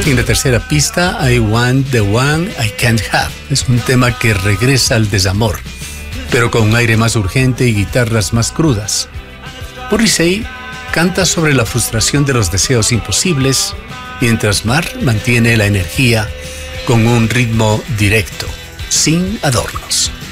En la tercera pista, I Want the One I Can't Have. Es un tema que regresa al desamor, pero con un aire más urgente y guitarras más crudas. Morrissey canta sobre la frustración de los deseos imposibles, mientras Marr mantiene la energía con un ritmo directo, sin adornos.